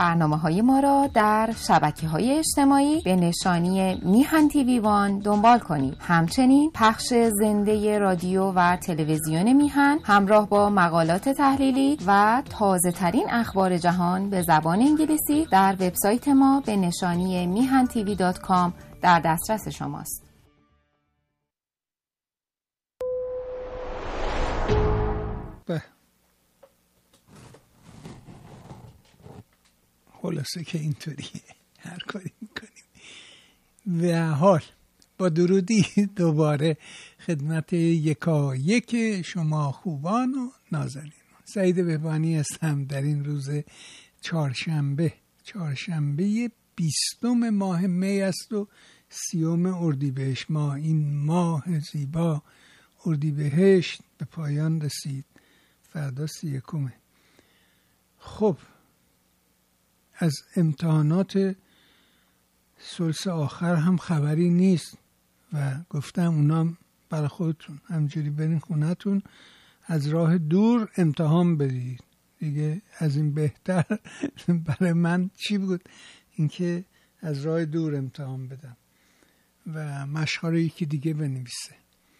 برنامه‌های ما را در شبکه‌های اجتماعی به نشانی میهن تیوی وان دنبال کنید. همچنین پخش زنده رادیو و تلویزیون میهن همراه با مقالات تحلیلی و تازه‌ترین اخبار جهان به زبان انگلیسی در وبسایت ما به نشانی mihantv.com در دسترس شماست. خلاصه که اینطوریه، هر کاری میکنیم. و حال با درودی دوباره خدمت یکایک شما خوبان و نازنین. سعید بهبانی هستم در این روز چهارشنبه 20 ماه می است و 30 اردیبهشت ماه. این ماه زیبا اردیبهشت به پایان رسید، فردا 31. خب از امتحانات ثلث آخر هم خبری نیست و گفتم اونا برای خودتون همجوری برین خونتون از راه دور امتحان بدید دیگه. از این بهتر برای من چی بود اینکه از راه دور امتحان بدم و مشق‌ها یکی دیگه بنویسه.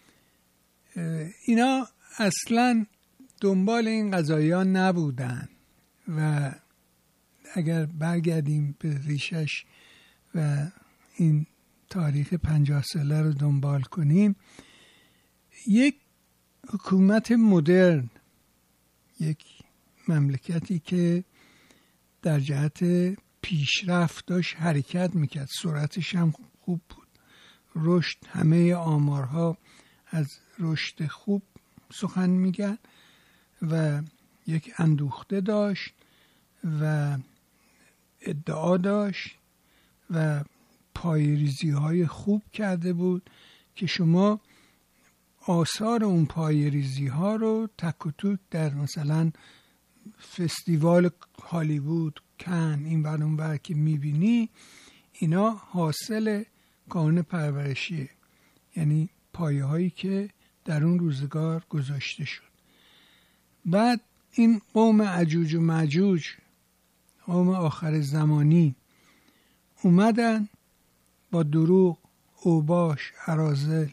اینا اصلا دنبال این قضایا نبودن و اگر برگردیم به ریشش و این تاریخ 50 ساله رو دنبال کنیم، یک حکومت مدرن، یک مملکتی که در جهت پیشرفت داشت حرکت میکرد، سرعتش هم خوب بود، رشد، همه آمارها از رشد خوب سخن میگن و یک اندوخته داشت و ادعا داشت و پایه‌ریزی های خوب کرده بود که شما آثار اون پایه‌ریزی ها رو تک و توک در مثلا فستیوال هالیوود، کن، این ور اون ور که میبینی، اینا حاصل کانون پرورشیه، یعنی پایه هایی که در اون روزگار گذاشته شد. بعد این قوم عجوج و معجوج، قوم آخر زمانی، اومدن با دروغ، اوباش، اراذل،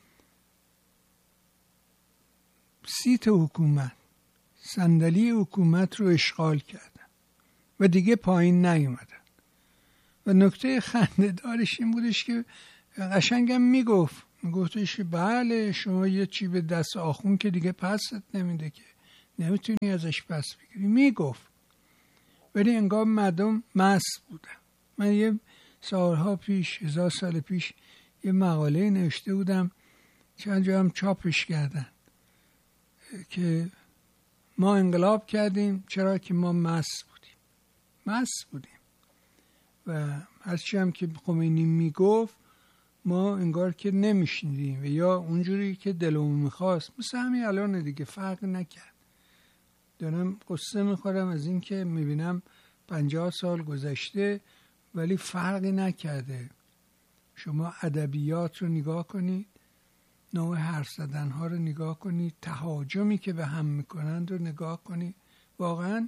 سیت حکومت، صندلی حکومت رو اشغال کردن و دیگه پایین نیومدن. و نکته خنده‌دارش این بودش که قشنگم میگفتش که بله شما یه چی به دست آخون که دیگه پست نمیده که نمیتونی ازش پس بگیری، میگفت، ولی انگار مردم مست بودن. من یه سالها پیش، 1000 سال پیش، یه مقاله نوشته بودم، چند جا هم چاپش کردن، که ما انقلاب کردیم چرا که ما مست بودیم و هرچی هم که خمینی میگفت ما انگار که نمیشنیدیم و یا اونجوری که دلمون میخواست، مثل همین الان دیگه، فرق نکرد. دارم قصه میخورم از این که میبینم 50 سال گذشته ولی فرقی نکرده. شما ادبیات رو نگاه کنید، نوع حرف زدن ها رو نگاه کنید، تهاجمی که به هم میکنند رو نگاه کنید، واقعا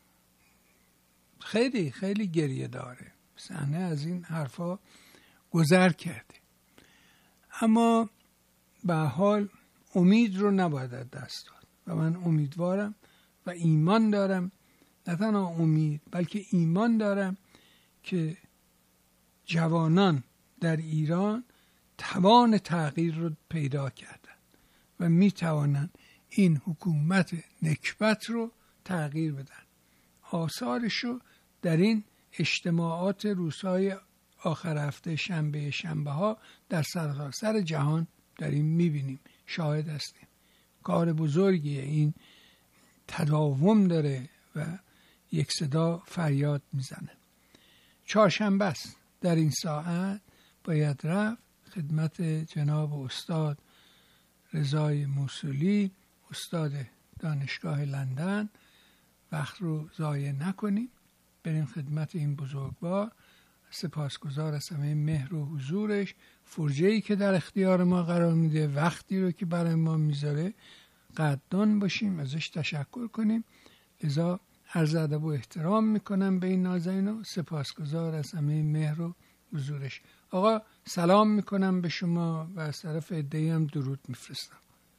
خیلی خیلی گریه داره. صحنه از این حرفا گذر کرده. اما به حال امید رو نباید از دست داد و من امیدوارم و ایمان دارم، نه تنها امید بلکه ایمان دارم که جوانان در ایران توان تغییر رو پیدا کردن و می توانن این حکومت نکبت رو تغییر بدن. آثارش رو در این اجتماعات روزهای آخر هفته، شنبه ها در سراسر جهان داریم میبینیم، شاهد هستیم. کار بزرگیه، این تداوم داره و یک صدا فریاد میزنه. چهارشنبه است، در این ساعت باید رفت خدمت جناب استاد رضای موصولی، استاد دانشگاه لندن. وقت رو ضایع نکنیم، بریم خدمت این بزرگوار. سپاسگزار از همه مهر و حضورش، فرجه‌ای که در اختیار ما قرار میده، وقتی رو که برای ما میذاره، قدردان باشیم، ازش تشکر کنیم. لذا عرض ادب و احترام میکنم به این نازنین و سپاسگزار از همه مهر و حضورش. آقا سلام میکنم به شما و از طرف عده‌ای هم درود میفرستم.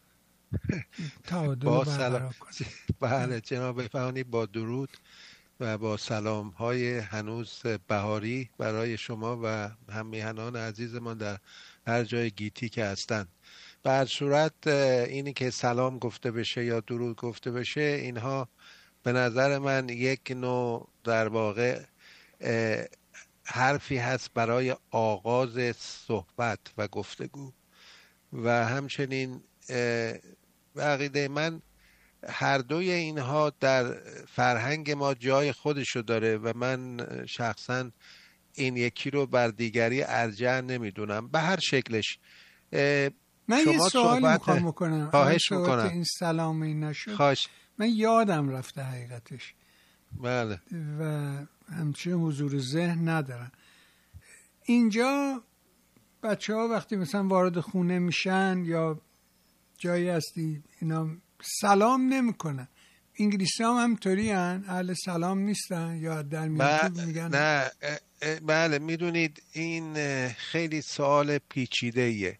با سلام. بله جناب بفرمایید. با درود و با سلام های هنوز بهاری برای شما و هم میهنان عزیزمان در هر جای گیتی که هستند. به هر صورت اینی که سلام گفته بشه یا درود گفته بشه، اینها به نظر من یک نوع در واقع حرفی هست برای آغاز صحبت و گفتگو و همچنین به عقیده من هر دوی اینها در فرهنگ ما جای خودشو داره و من شخصا این یکی رو بر دیگری ارجح نمیدونم. به هر شکلش من یه سوال میخوام بکنم. خواهش میکنم. این سلام این نشد خواهش. من یادم رفته حقیقتش. بله. و همچنین حضور ذهن ندارم. اینجا بچه ها وقتی مثلا وارد خونه میشن یا جایی هستی اینا سلام نمیکنن. انگلیسی هم همطوری هن؟ اهل سلام نیستن یا در میاد میگن؟ نه بله میدونید این خیلی سوال پیچیده ایه.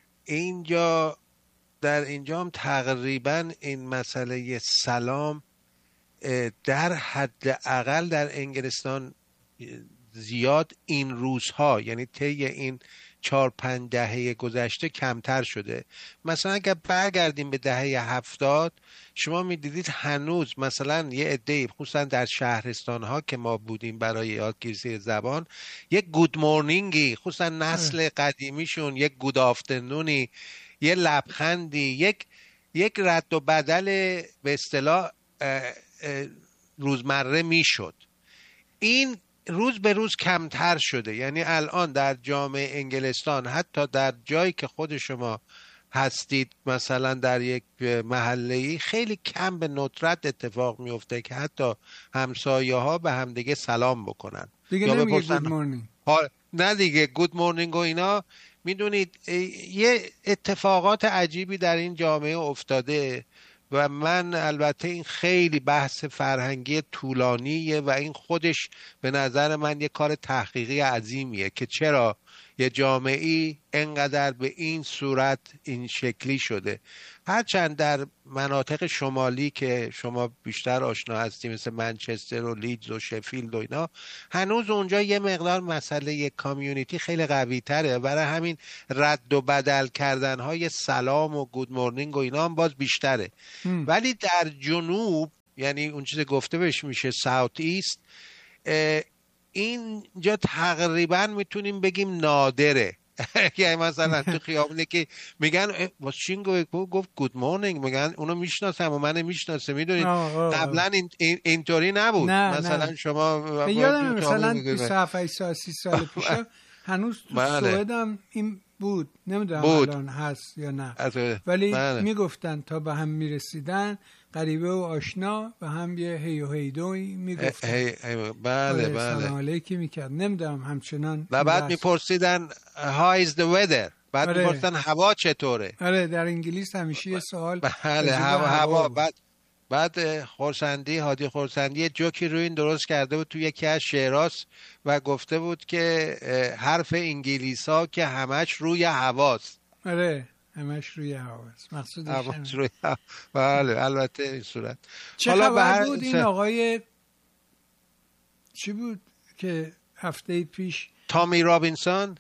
در اینجا هم تقریبا این مسئله سلام در حد اقل در انگلستان زیاد این روزها، یعنی طی این 4-5 دهه گذشته کمتر شده. مثلا اگر برگردیم به دهه 70 شما میدیدید هنوز مثلا یه عده‌ای خصوصا در شهرستان ها که ما بودیم برای یادگیری زبان، یک گود مورنینگی خصوصا نسل قدیمیشون، یک گود آفترنونی، یه لبخندی، یک رد و بدل به اصطلاح روزمره میشد. این روز به روز کمتر شده. یعنی الان در جامعه انگلستان حتی در جایی که خود شما هستید مثلا در یک محله‌ای خیلی کم به ندرت اتفاق میفته که حتی همسایه ها به همدیگه سلام بکنن دیگه. نمیگه گود مورنینگ. نه دیگه گود مورنینگ و اینا. میدونید یه اتفاقات عجیبی در این جامعه افتاده و من البته این خیلی بحث فرهنگی طولانیه و این خودش به نظر من یه کار تحقیقی عظیمیه که چرا یه جامعه‌ای انقدر به این صورت این شکلی شده. هرچند در مناطق شمالی که شما بیشتر آشنا هستیم مثل منچستر و لیدز و شفیلد و اینا، هنوز اونجا یه مقدار مسئله کامیونیتی خیلی قوی تره، برای همین رد و بدل کردن های سلام و گود مورنینگ و اینا هم باز بیشتره. ولی در جنوب، یعنی اون چیز گفته بهش میشه ساوت ایست، اینجا تقریبا میتونیم بگیم نادره. یعنی مثلا تو خیابونه که میگن واسه گفت گود مورنینگ، میگن اونو میشناسم و منو میشناسه. میدونید قبلا اینطوری نبود. مثلا شما یادم مثلا 27 سال پیش هنوز تو سوئد هم این بود، نمیدونم الان هست یا نه، ولی میگفتن تا به هم میرسیدن غریبه و آشنا و هم یه هی و هیدوی میگفتن. بله سلام علیکی میکرد. نمیدونم همچنان. و بعد میپرسیدن how is the weather، بعد میپرسیدن هوا چطوره. آره در انگلیس همیشه یه سوال. بله هوا. بعد خورسندی، هادی خورسندی یه جوکی روی این درست کرده بود تو یکی از شعراس و گفته بود که حرف انگلیس ها که همش روی هواست. آره همش روی هواست، مقصودش روی بله البته این صورت. چه خبر بود این آقای چی بود که هفته پیش تامی رابینسون.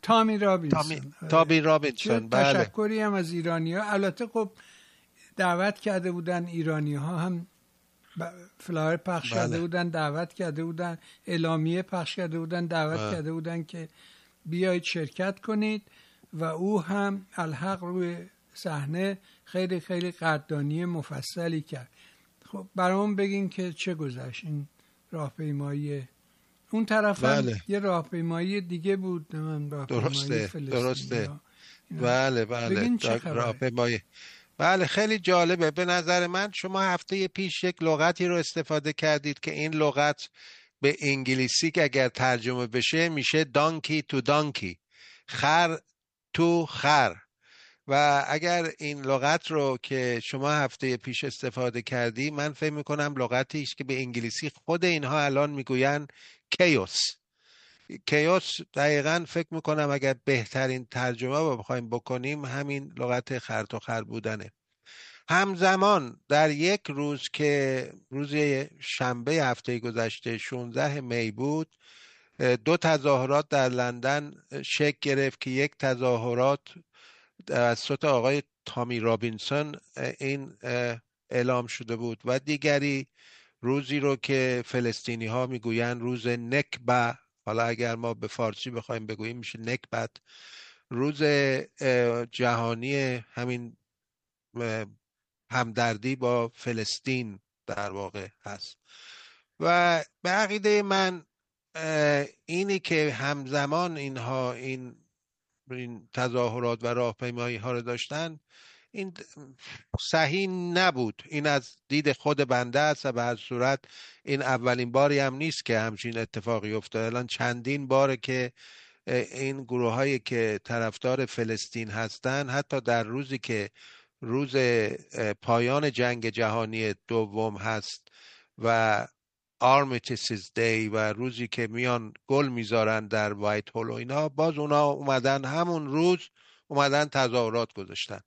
بله. تشکری هم از ایرانی‌ها. البته خب دعوت کرده بودن ایرانی‌ها، هم فلایر پخش کرده بودن، دعوت کرده بودن، اعلامیه پخش کرده بودن، دعوت کرده بودن که بیایید شرکت کنید و او هم الحق روی صحنه خیلی خیلی قدردانی مفصلی کرد. خب برامون بگین که چه گذشت این راهپیمایی. اون طرف هم یه راهپیمایی دیگه بود. درسته. بله راهپیمایی. بله خیلی جالبه. به نظر من شما هفته پیش یک لغتی رو استفاده کردید که این لغت به انگلیسی که اگر ترجمه بشه میشه دانکی تو دانکی، خر تو خر. و اگر این لغت رو که شما هفته پیش استفاده کردی، من فکر میکنم لغتی است که به انگلیسی خود اینها الان میگوین کیوس. کیوس دقیقاً فکر میکنم اگر بهترین ترجمه رو بخوایم بکنیم همین لغت خرط و خر بودنه. همزمان در یک روز که روز شنبه هفته گذشته 16 می بود، 2 تظاهرات در لندن شکل گرفت که یک تظاهرات توسط آقای تامی رابینسون این اعلام شده بود و دیگری روزی رو که فلسطینی ها میگوین روز نکبه، حالا اگر ما به فارسی بخوایم بگوییم میشه نکبت، روز جهانی همین همدردی با فلسطین در واقع هست. و به عقیده من اینی که همزمان اینها این تظاهرات و راهپیمایی ها رو داشتن، این صحیح نبود. این از دید خود بنده است و به هر صورت این اولین باری هم نیست که همچین اتفاقی افتاد. الان چندین باره که این گروه هایی که طرفدار فلسطین هستن، حتی در روزی که روز پایان جنگ جهانی دوم هست و آرمیتیسیز دی و روزی که میان گل میذارن در وایت هول و اینا، باز اونا اومدن همون روز اومدن تظاهرات گذاشتن.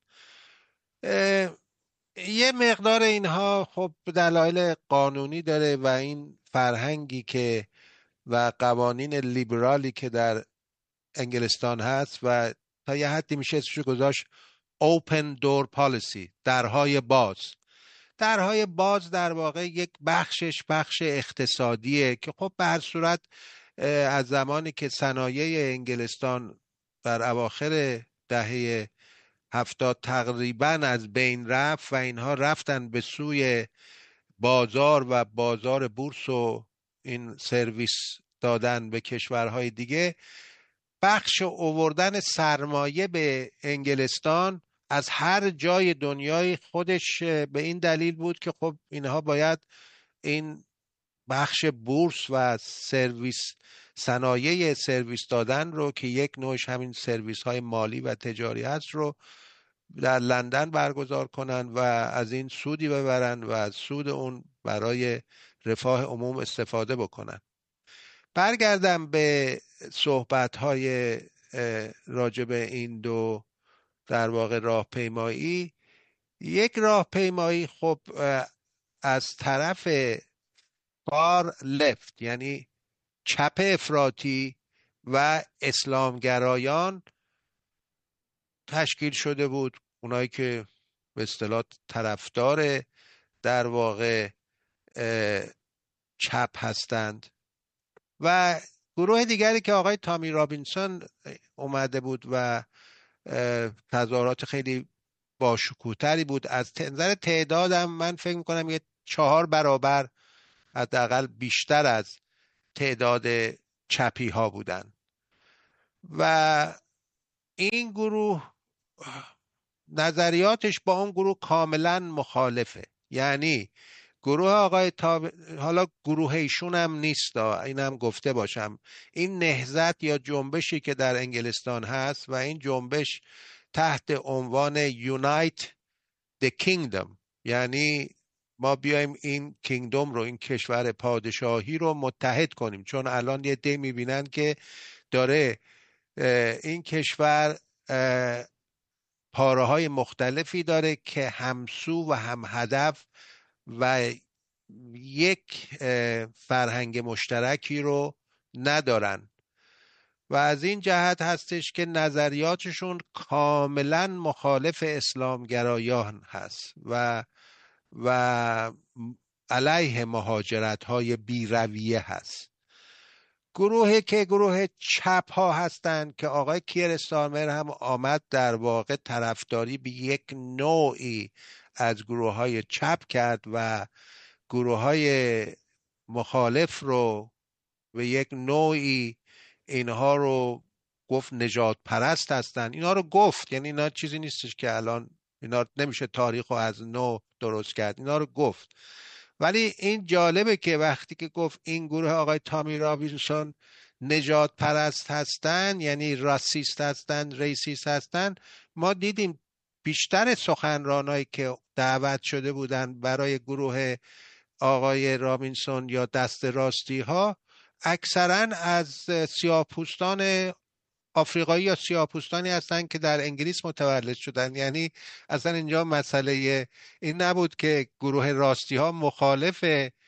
یه مقدار اینها خب دلایل قانونی داره و این فرهنگی که و قوانین لیبرالی که در انگلستان هست و تا یه حدی میشه اسمشو گذاشت open door policy، درهای باز. درهای باز در واقع یک بخشش بخش اقتصادیه که خب به هر صورت از زمانی که صنایع انگلستان در اواخر دهه 70 تقریبا از بین رفت و اینها رفتن به سوی بازار و بازار بورس و این سرویس دادن به کشورهای دیگه، بخش آوردن سرمایه به انگلستان از هر جای دنیای خودش به این دلیل بود که خب اینها باید این بخش بورس و سرویس، صنایع سرویس دادن رو که یک نوعش همین سرویس های مالی و تجاری هست رو در لندن برگزار کنن و از این سودی ببرن و از سود اون برای رفاه عموم استفاده بکنن. برگردم به صحبت‌های راجب این دو در واقع راهپیمایی. یک راهپیمایی خب از طرف فار لفت یعنی چپ افراطی و اسلامگرایان تشکیل شده بود، اونایی که به اصطلاح طرفدار در واقع چپ هستند، و گروه دیگری که آقای تامی رابینسون اومده بود و تظاهرات خیلی باشکوه‌تری بود. از نظر تعدادم من فکر میکنم یه 4 برابر حداقل بیشتر از تعداد چپی ها بودن و این گروه نظریاتش با اون گروه کاملا مخالفه. یعنی گروه آقای حالا گروه ایشون هم نیست، اینم گفته باشم، این نهضت یا جنبشی که در انگلستان هست و این جنبش تحت عنوان Unite the Kingdom، یعنی ما بیایم این کینگدوم رو، این کشور پادشاهی رو متحد کنیم، چون الان یه دی میبینن که داره این کشور پاره های مختلفی داره که همسو و هم هدف و یک فرهنگ مشترکی رو ندارن و از این جهت هستش که نظریاتشون کاملا مخالف اسلامگرایان هست و علیه مهاجرت های بی‌رویه هست. گروهی که گروه چپ ها هستند که آقای کیر استارمر هم آمد در واقع طرفداری به یک نوعی از گروه های چپ کرد و گروه های مخالف رو به یک نوعی اینها رو گفت نجات پرست هستن. اینا رو گفت، یعنی اینا چیزی نیستش که الان اینا نمیشه تاریخ رو از نو درست کرد، اینا رو گفت. ولی این جالبه که وقتی که گفت این گروه آقای تامی رابینسون نجات پرست هستن، یعنی راسیست هستن، ریسیست هستن، ما دیدیم بیشتر سخنرانایی که دعوت شده بودن برای گروه آقای رابینسون یا دست راستی ها اکثرا از سیاه‌پوستان آفریقایی یا سیاه‌پوستانی هستن که در انگلیس متولد شدن. یعنی اصلا اینجا مسئله این نبود که گروه راستی ها مخالف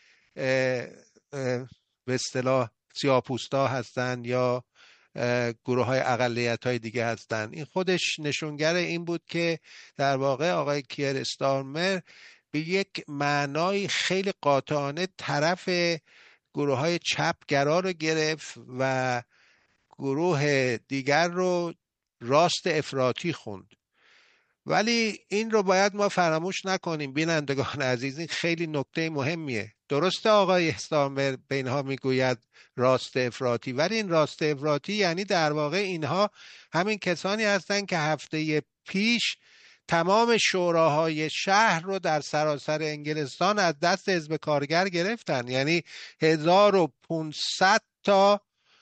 به اصطلاح سیاه‌پوستا هستن یا گروه های اقلیت های دیگه هستن. این خودش نشونگر این بود که در واقع آقای کیر استارمر به یک معنای خیلی قاطعانه طرف گروه های چپگرا رو گرفت و گروه دیگر رو راست افراطی خوند. ولی این رو باید ما فراموش نکنیم بینندگان عزیز، این خیلی نکته مهمیه. درسته آقای استارمر به اینها میگوید راست افراطی، ولی این راست افراطی یعنی در واقع اینها همین کسانی هستند که هفته پیش تمام شوراهای شهر رو در سراسر انگلستان از دست حزب کارگر گرفتن. یعنی 1500 تا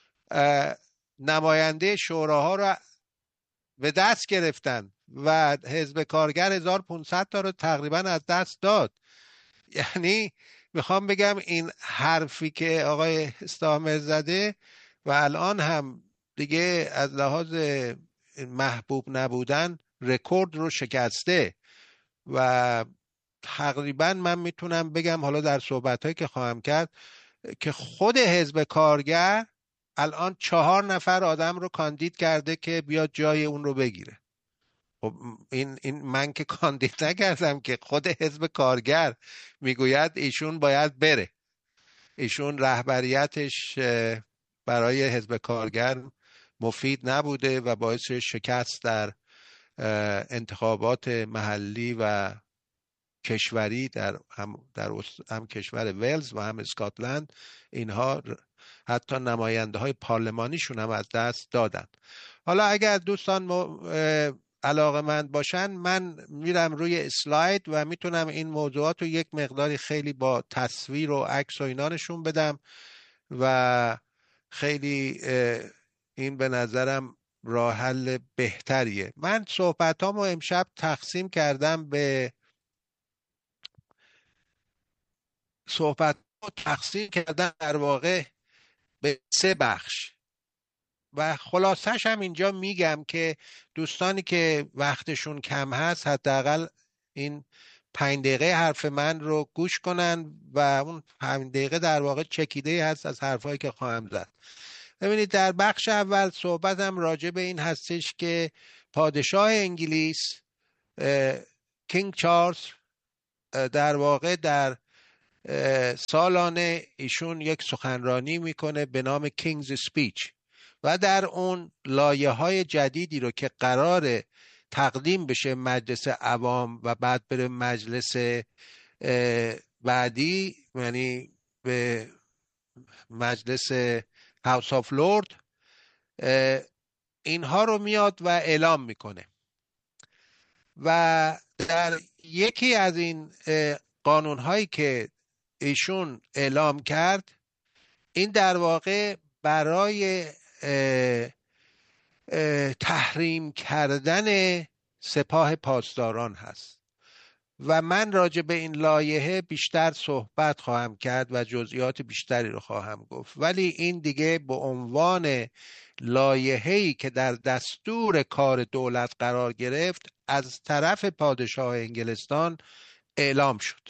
نماینده شوراها رو به دست گرفتن و حزب کارگر 1500 تا رو تقریبا از دست داد. یعنی میخوام بگم این حرفی که آقای استارمر زده و الان هم دیگه از لحاظ محبوب نبودن رکورد رو شکسته و تقریبا من میتونم بگم حالا در صحبت‌هایی که خواهم کرد که خود حزب کارگر الان 4 نفر آدم رو کاندید کرده که بیاد جای اون رو بگیره. خب این من که کاندید نکردم که خود حزب کارگر میگوید ایشون باید بره. ایشون رهبریتش برای حزب کارگر مفید نبوده و باعث شکست در انتخابات محلی و کشوری در هم کشور ولز و هم اسکاتلند اینها حتی نماینده های پارلمانیشون هم از دست دادن. حالا اگر دوستان علاقه‌مند باشن من میرم روی اسلاید و میتونم این موضوعات رو یک مقداری خیلی با تصویر و عکس و اینا نشون بدم و خیلی این به نظرم راه حل بهتریه. من صحبتامو امشب تقسیم کردم در واقع به 3 بخش و خلاصش هم اینجا میگم که دوستانی که وقتشون کم هست حداقل این 5 دقیقه حرف من رو گوش کنن و اون 5 دقیقه در واقع چکیده هست از حرفایی که خواهم زد. ببینید در بخش اول صحبتم راجع به این هستش که پادشاه انگلیس کینگ چارلز در واقع در سالانه ایشون یک سخنرانی میکنه به نام کینگز اسپیچ و در اون لایه‌های جدیدی رو که قراره تقدیم بشه مجلس عوام و بعد بره مجلس بعدی یعنی به مجلس هاوس آف لورد اینها رو میاد و اعلام میکنه و در یکی از این قانون‌هایی که ایشون اعلام کرد این در واقع برای تحریم کردن سپاه پاسداران هست و من راجع به این لایحه بیشتر صحبت خواهم کرد و جزئیات بیشتری رو خواهم گفت، ولی این دیگه به عنوان لایحه‌ای که در دستور کار دولت قرار گرفت از طرف پادشاه انگلستان اعلام شد.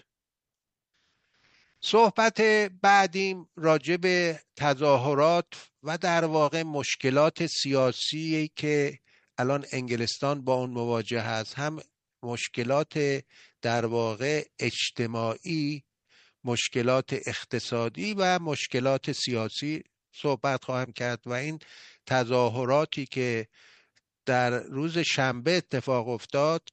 صحبت بعدیم راجع به تظاهرات و در واقع مشکلات سیاسی که الان انگلستان با اون مواجه هست، هم مشکلات در واقع اجتماعی، مشکلات اقتصادی و مشکلات سیاسی صحبت خواهم کرد و این تظاهراتی که در روز شنبه اتفاق افتاد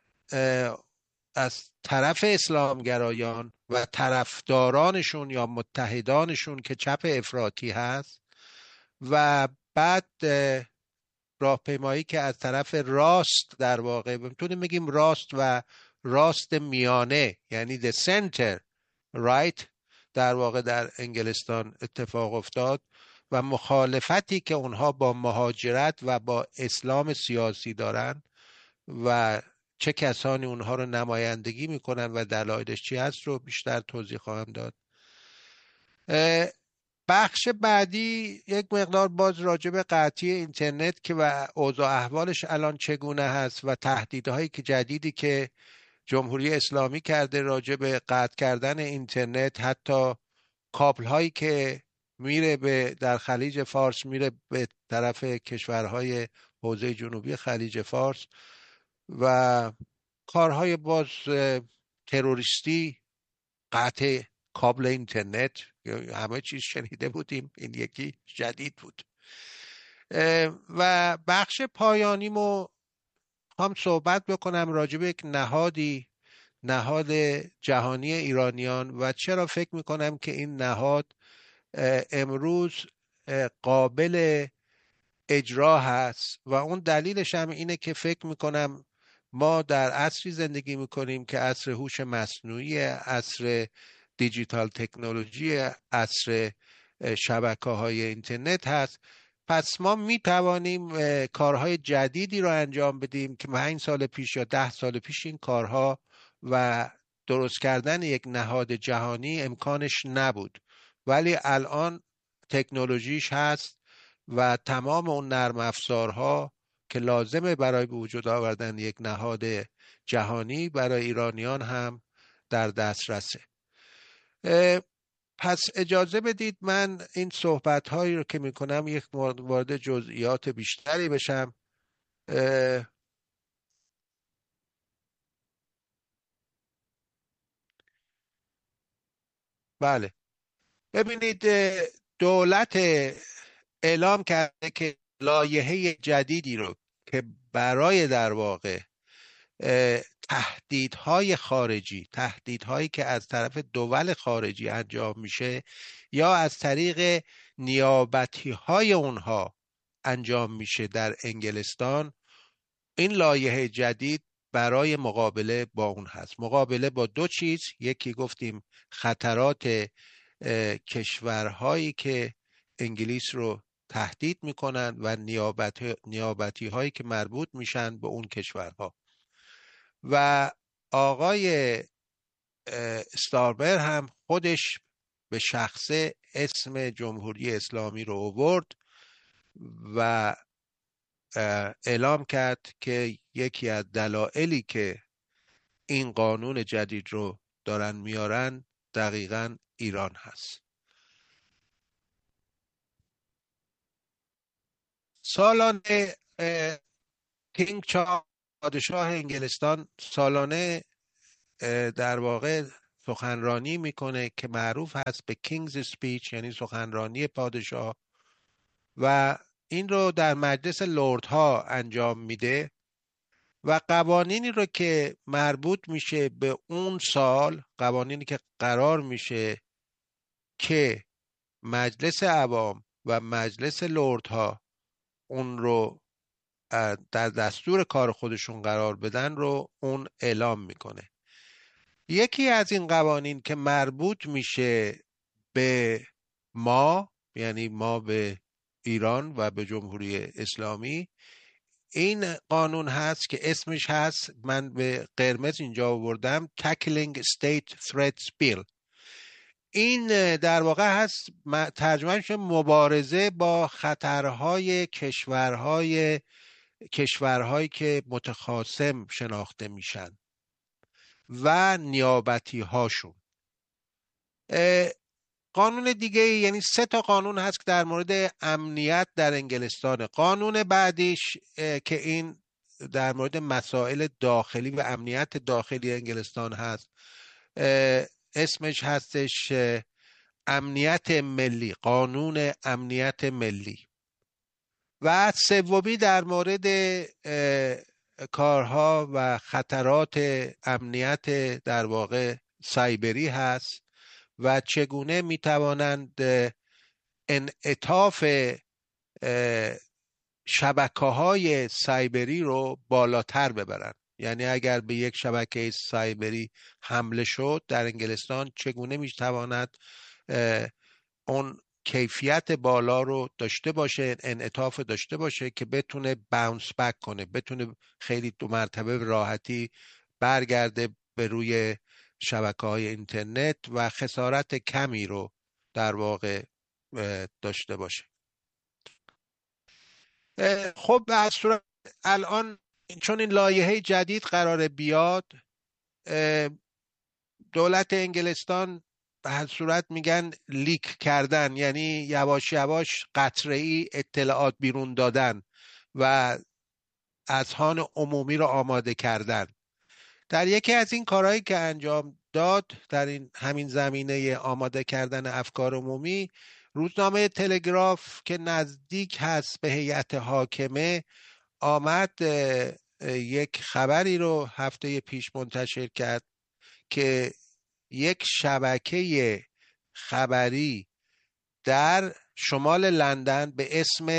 از طرف اسلامگرایان و طرفدارانشون یا متحدانشون که چپ افراطی هست و بعد راهپیمایی که از طرف راست در واقع میتونیم بگیم راست و راست میانه یعنی the center right در واقع در انگلستان اتفاق افتاد و مخالفتی که اونها با مهاجرت و با اسلام سیاسی دارن و چه کسانی اونها رو نمایندگی میکنن و دلایلش چی هست رو بیشتر توضیح خواهم داد. بخش بعدی یک مقدار باز راجع به قطعی اینترنت که و اوضاع احوالش الان چگونه هست و تهدیدهایی که جدیدی که جمهوری اسلامی کرده راجع به قطع کردن اینترنت، حتی کابل هایی که میره در خلیج فارس میره به طرف کشورهای حوزه جنوبی خلیج فارس و کارهای باز تروریستی، قطع کابل اینترنت، همه چیز شنیده بودیم، این یکی جدید بود. و بخش پایانیمو هم صحبت بکنم راجع به یک نهاد جهانی ایرانیان و چرا فکر میکنم که این نهاد امروز قابل اجرا هست و اون دلیلش هم اینه که فکر میکنم ما در عصری زندگی میکنیم که عصر هوش مصنوعی، عصر دیجیتال تکنولوژی، عصر شبکه‌های اینترنت هست. پس ما میتوانیم کارهای جدیدی رو انجام بدیم که 5 سال پیش یا 10 سال پیش این کارها و درست کردن یک نهاد جهانی امکانش نبود، ولی الان تکنولوژیش هست و تمام اون نرم افزارها که لازمه برای به وجود آوردن یک نهاد جهانی برای ایرانیان هم در دسترسه. پس اجازه بدید من این صحبت هایی رو که میکنم یک وارد جزئیات بیشتری بشم. بله، ببینید، دولت اعلام کرده که لایحه جدیدی رو که برای در واقع تهدیدهای خارجی، تهدیدهایی که از طرف دول خارجی انجام میشه یا از طریق نیابتی‌های اونها انجام میشه در انگلستان، این لایحه جدید برای مقابله با اون هست. مقابله با دو چیز، یکی گفتیم خطرات کشورهایی که انگلیس رو تهدید میکنن و نیابتی هایی که مربوط میشن به اون کشورها. و آقای استارمر هم خودش به شخصه اسم جمهوری اسلامی رو آورد و اعلام کرد که یکی از دلایلی که این قانون جدید رو دارن میارن دقیقاً ایران هست. سالانه کینگ چارلز پادشاه انگلستان سالانه در واقع سخنرانی میکنه که معروف هست به کینگز اسپیچ، یعنی سخنرانی پادشاه، و این رو در مجلس لردها انجام میده و قوانینی رو که مربوط میشه به اون سال، قوانینی که قرار میشه که مجلس عوام و مجلس لردها اون رو در دستور کار خودشون قرار بدن رو اون اعلام میکنه. یکی از این قوانین که مربوط میشه به ما، یعنی ما به ایران و به جمهوری اسلامی، این قانون هست که اسمش هست، من به قرمز اینجا آوردم، Tackling State Threats Bill. این در واقع هست ترجمهش مبارزه با خطرهای کشورهایی که متخاصم شناخته میشن و نیابتی هاشون. قانون دیگه، یعنی 3 تا قانون هست که در مورد امنیت در انگلستان. قانون بعدیش که این در مورد مسائل داخلی و امنیت داخلی انگلستان هست، اسمش هستش امنیت ملی، قانون امنیت ملی. و سومی در مورد کارها و خطرات امنیت در واقع سایبری هست و چگونه میتوانند انعطاف شبکه‌های سایبری رو بالاتر ببرن. یعنی اگر به یک شبکه سایبری حمله شد در انگلستان، چگونه میتواند اون کیفیت بالا رو داشته باشه، انعطاف داشته باشه که بتونه باونس بک کنه، بتونه خیلی 2 مرتبه راحتی برگرده به روی شبکه‌های اینترنت و خسارت کمی رو در واقع داشته باشه. خب به هر صورت الان چون این لایحه جدید قراره بیاد، دولت انگلستان به هر صورت میگن لیک کردن، یعنی یواش یواش قطره‌ای اطلاعات بیرون دادن و اذهان عمومی رو آماده کردن. در یکی از این کارهایی که انجام داد در همین زمینه آماده کردن افکار عمومی، روزنامه تلگراف که نزدیک هست به هیئت حاکمه آمد یک خبری رو هفته پیش منتشر کرد که یک شبکه خبری در شمال لندن به اسم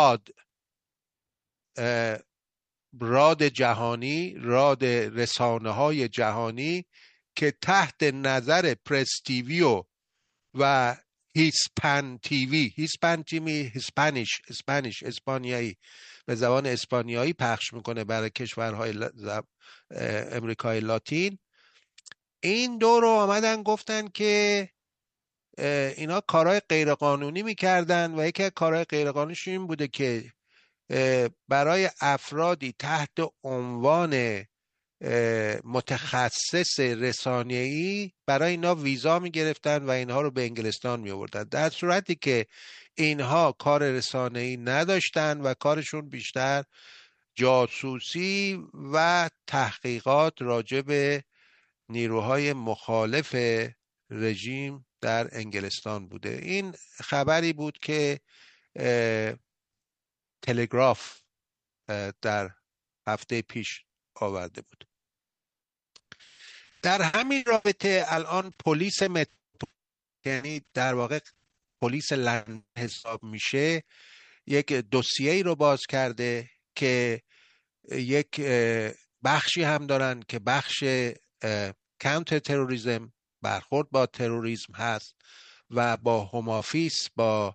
راد جهانی، راد رسانه های جهانی که تحت نظر پرس تیوی و هیسپن تیوی، هیسپن تیوی اسپانیش اسپانیایی، به زبان اسپانیایی پخش میکنه برای کشورهای امریکای لاتین، این دو رو آمدن گفتن که اینا کارهای غیرقانونی میکردن و یکی از کارهای غیرقانونیش این بوده که برای افرادی تحت عنوان متخصص رسانه‌ای برای اینا ویزا میگرفتن و اینها رو به انگلستان میآوردن، در صورتی که اینها کار رسانه‌ای نداشتن و کارشون بیشتر جاسوسی و تحقیقات راجع به نیروهای مخالف رژیم در انگلستان بوده. این خبری بود که تلگراف در هفته پیش آورده بود. در همین رابطه الان پلیس یعنی در واقع پلیس لندن حساب میشه، یک دوسیه‌ای رو باز کرده که یک بخشی هم دارن که بخش کانتر تروریسم، برخورد با تروریسم هست و با هوم آفیس، با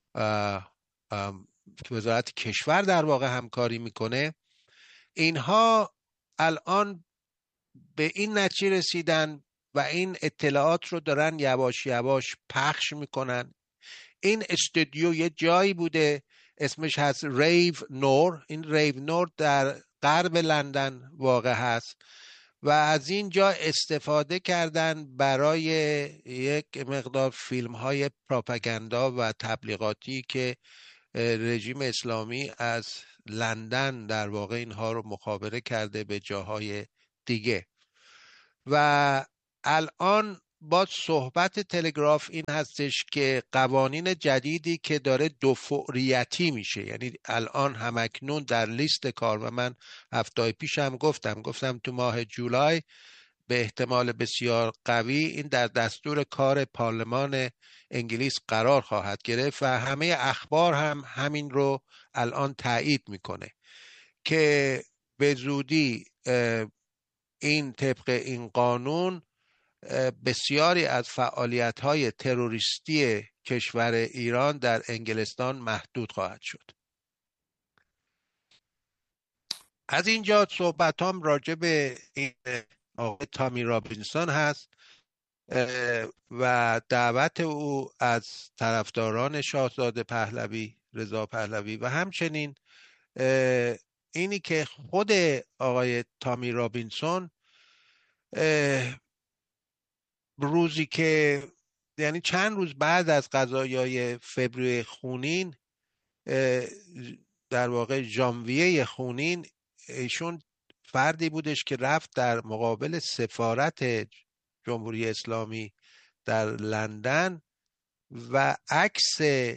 وزارت کشور در واقع همکاری میکنه. اینها الان به این نتیجه رسیدن و این اطلاعات رو دارن یواش یواش پخش میکنن. این استودیو یه جایی بوده اسمش هست ریو نور، این ریو نور در غرب لندن واقع هست و از اینجا استفاده کردن برای یک مقدار فیلم های پروپاگاندا و تبلیغاتی که رژیم اسلامی از لندن در واقع اینها رو مخابره کرده به جاهای دیگه. و الان با صحبت تلگراف این هستش که قوانین جدیدی که داره دوفعریتی میشه، یعنی الان همکنون در لیست کار، و من هفته پیش هم گفتم تو ماه جولای به احتمال بسیار قوی این در دستور کار پارلمان انگلیس قرار خواهد گرفت و همه اخبار هم همین رو الان تایید میکنه که به زودی این طبق این قانون بسیاری از فعالیت‌های تروریستی کشور ایران در انگلستان محدود خواهد شد. از اینجا صحبتام راجع به این آقای تامی رابینسون هست و دعوت او از طرفداران شاهزاده پهلوی، رضا پهلوی، و همچنین اینی که خود آقای تامی رابینسون روزی که یعنی چند روز بعد از قضایای فوریه خونین، در واقع ژانویه خونین، ایشون فردی بودش که رفت در مقابل سفارت جمهوری اسلامی در لندن و عکس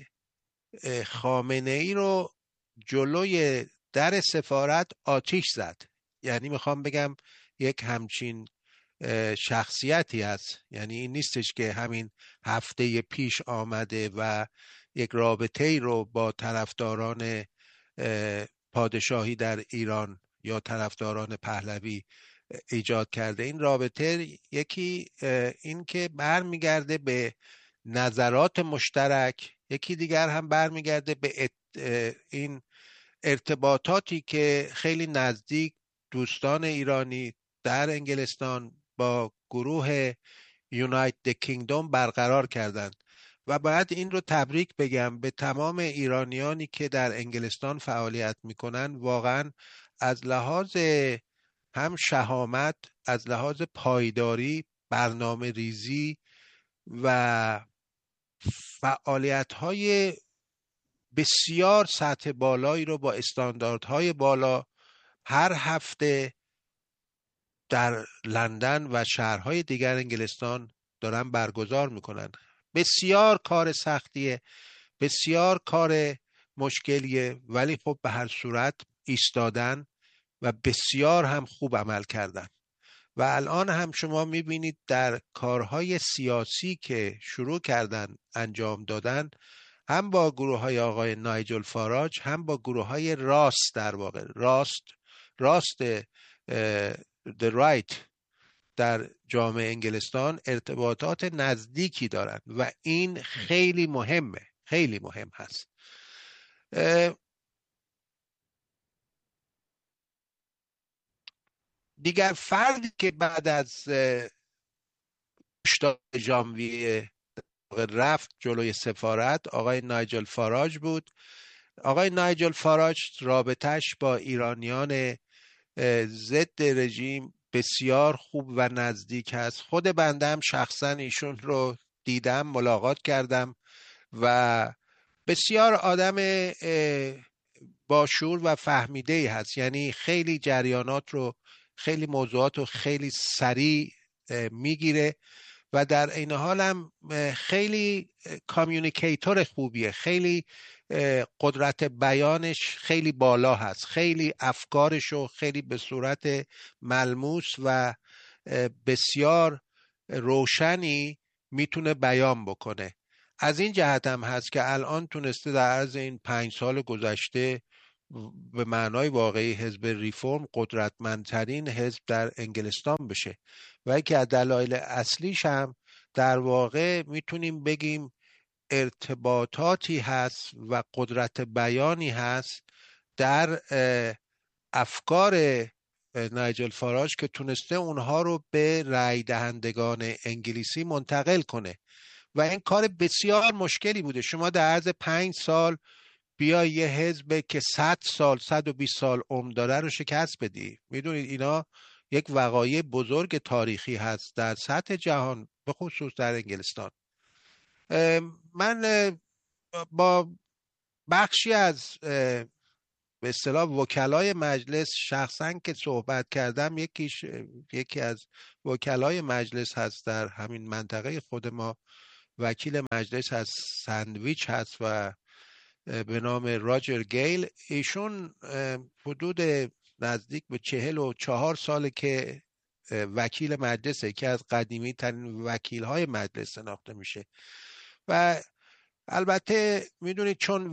خامنه ای رو جلوی در سفارت آتش زد. یعنی میخوام بگم یک همچین شخصیتی هست، یعنی این نیستش که همین هفته پیش آمده و یک رابطه ای رو با طرفداران پادشاهی در ایران یا طرفداران پهلوی ایجاد کرده. این رابطه یکی این که برمیگرده به نظرات مشترک، یکی دیگر هم برمیگرده به این ارتباطاتی که خیلی نزدیک دوستان ایرانی در انگلستان با گروه یونایتد کینگدوم برقرار کردند و باید این رو تبریک بگم به تمام ایرانیانی که در انگلستان فعالیت میکنن. واقعا از لحاظ هم شهامت، از لحاظ پایداری، برنامه ریزی و فعالیت‌های بسیار سطح بالایی رو با استانداردهای بالا هر هفته در لندن و شهرهای دیگر انگلستان دارن برگزار میکنن. بسیار کار سختیه، بسیار کار مشکلیه، ولی خب به هر صورت ایستادن و بسیار هم خوب عمل کردن. و الان هم شما میبینید در کارهای سیاسی که شروع کردن انجام دادن، هم با گروه های آقای نایجل فاراج، هم با گروه های راست، در واقع راست the right در جامعه انگلستان ارتباطات نزدیکی دارن و این خیلی مهمه، خیلی مهم هست. دیگر فردی که بعد از 8 ژانویه رفت جلوی سفارت آقای نایجل فاراج بود. آقای نایجل فاراج رابطش با ایرانیان ضد رژیم بسیار خوب و نزدیک هست. خود بنده هم شخصا ایشون رو دیدم، ملاقات کردم و بسیار آدم با شعور و فهمیده‌ای هست. یعنی خیلی جریانات رو، خیلی موضوعات رو خیلی سریع میگیره و در این حال هم خیلی کامیونیکیتور خوبیه، خیلی قدرت بیانش خیلی بالا هست، خیلی افکارشو خیلی به صورت ملموس و بسیار روشنی میتونه بیان بکنه. از این جهت هم هست که الان تونسته در عرض این 5 سال گذشته به معنای واقعی حزب ریفرم قدرتمندترین حزب در انگلستان بشه و یکی از دلایل اصلیش هم در واقع میتونیم بگیم ارتباطاتی هست و قدرت بیانی هست در افکار نایجل فاراج که تونسته اونها رو به رای دهندگان انگلیسی منتقل کنه و این کار بسیار مشکلی بوده. شما در عرض 5 سال بیا یه حزب که 100 سال 120 سال عمر داره رو شکست بدی. میدونید اینا یک وقایع بزرگ تاریخی هست در سطح جهان، به خصوص در انگلستان. من با بخشی از به اصطلاح وکلای مجلس شخصا که صحبت کردم، یکی از وکلای مجلس هست در همین منطقه خود ما، وکیل مجلس از ساندویچ هست و به نام راجر گیل. ایشون حدود نزدیک به 44 ساله که وکیل مجلسه که از قدیمی ترین وکیل های مجلس شناخته میشه و البته میدونید چون